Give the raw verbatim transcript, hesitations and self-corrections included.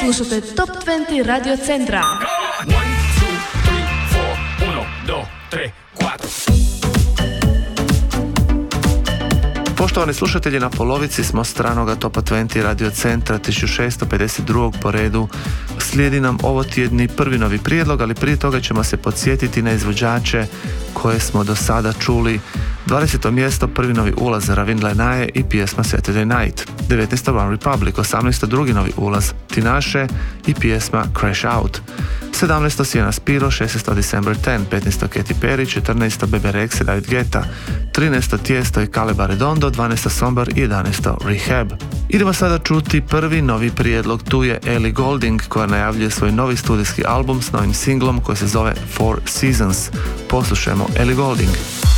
Slušate Top dvadeset Radio Centra. Poštovani slušatelji, na polovici smo stranoga Top dvadeset Radio Centra tisuću šesto pedeset drugog po redu. Slijedi nam ovo tjedni prvi novi prijedlog, ali prije toga ćemo se podsjetiti na izvođače koje smo do sada čuli. dvadeseto mjesto, prvi novi ulaz Ravin Lenae i pjesma Saturday Night. devetnaesto One Republic, osamnaesto drugi novi ulaz Tinashe i pjesma Crash Out. sedamnaesto Sienna Spiro, šesnaesto December deset, petnaesto Katy Perry, četrnaesto Bebe Rexha i David Guetta, trinaesto Tiesto i Caleb Redondo, dvanaesto Somber i jedanaesto Rehab. Idemo sada čuti prvi novi prijedlog, tu je Ellie Goulding koja najavljuje svoj novi studijski album s novim singlom koji se zove Four Seasons. Poslušajmo Ellie Goulding.